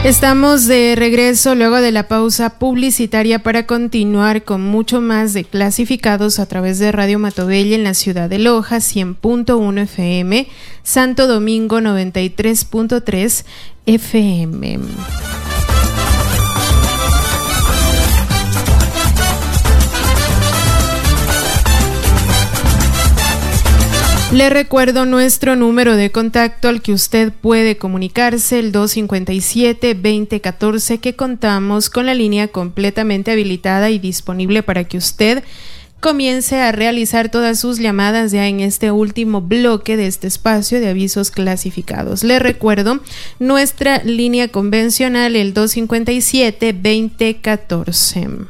Estamos de regreso luego de la pausa publicitaria para continuar con mucho más de Clasificados a través de Radio Matobella en la ciudad de Loja, 100.1 FM, Santo Domingo 93.3 FM. Le recuerdo nuestro número de contacto al que usted puede comunicarse, el 257-2014, que contamos con la línea completamente habilitada y disponible para que usted comience a realizar todas sus llamadas ya en este último bloque de este espacio de avisos clasificados. Le recuerdo nuestra línea convencional, el 257-2014.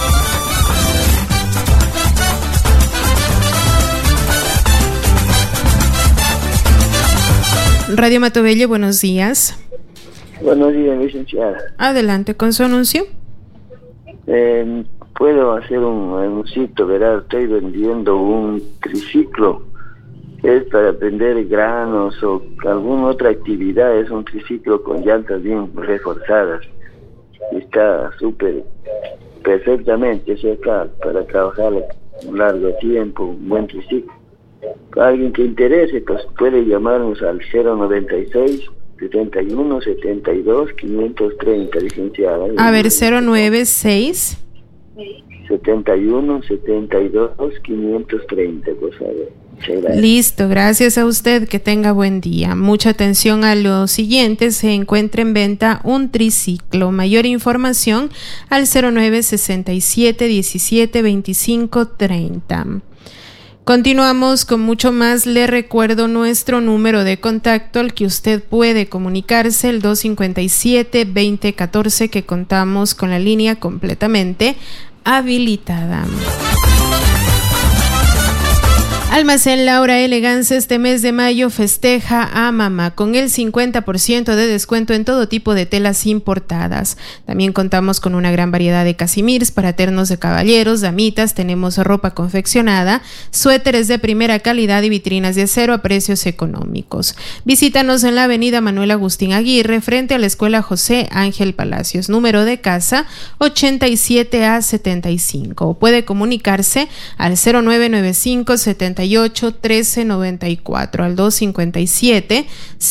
Radio Matobella, buenos días. Buenos días, licenciada. Adelante con su anuncio. Puedo hacer un anuncito, ¿verdad? Estoy vendiendo un triciclo. Es para prender granos o alguna otra actividad. Es un triciclo con llantas bien reforzadas. Está súper perfectamente, o sea, para trabajar un largo tiempo, un buen triciclo. Alguien que interese, pues puede llamarnos al 096 71 72 530, licenciada. A ver, 096 71 72 530, por favor. Listo, gracias a usted, que tenga buen día. Mucha atención a lo siguiente: se encuentra en venta un triciclo. Mayor información al 0967 17 25 30. Continuamos con mucho más. Le recuerdo nuestro número de contacto al que usted puede comunicarse, el 257-2014, que contamos con la línea completamente habilitada. Almacén Laura Elegance este mes de mayo festeja a mamá con el 50% de descuento en todo tipo de telas importadas. También contamos con una gran variedad de casimirs para ternos de caballeros, damitas, tenemos ropa confeccionada, suéteres de primera calidad y vitrinas de acero a precios económicos. Visítanos en la avenida Manuel Agustín Aguirre, frente a la Escuela José Ángel Palacios, número de casa 87A75. Puede comunicarse al 0995 78 1394, al 257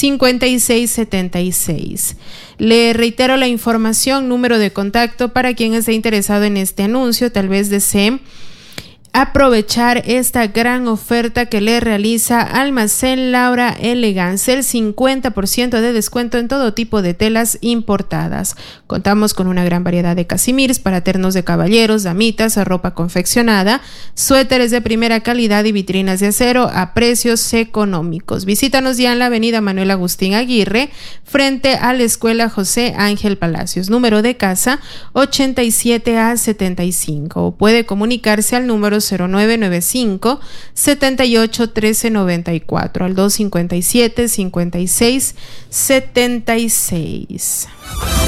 5676. Le reitero la información, número de contacto para quien esté interesado en este anuncio, tal vez desee aprovechar esta gran oferta que le realiza Almacén Laura Elegance, el 50% de descuento en todo tipo de telas importadas. Contamos con una gran variedad de casimirs para ternos de caballeros, damitas, ropa confeccionada, suéteres de primera calidad y vitrinas de acero a precios económicos. Visítanos ya en la avenida Manuel Agustín Aguirre, frente a la Escuela José Ángel Palacios, número de casa 87A75. Puede comunicarse al número 0995 78 1394, al 257 56 76.